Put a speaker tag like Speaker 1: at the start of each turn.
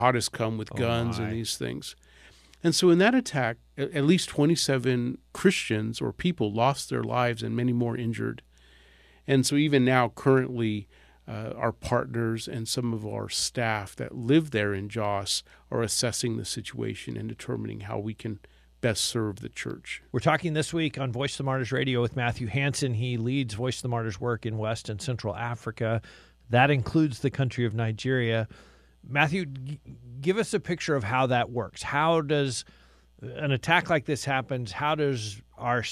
Speaker 1: jihadists come with guns
Speaker 2: my.
Speaker 1: and these things. And so in that attack, at least 27 Christians or people lost their lives and many more injured. And so even now, currently, our partners and some of our staff that live there in Jos are assessing the situation and determining how we can best serve the church.
Speaker 2: We're talking this week on Voice of the Martyrs Radio with Matthew Hansen. He leads Voice of the Martyrs work in West and Central Africa. That includes the country of Nigeria. Matthew, give us a picture of how that works. How does an attack like this happen? How does our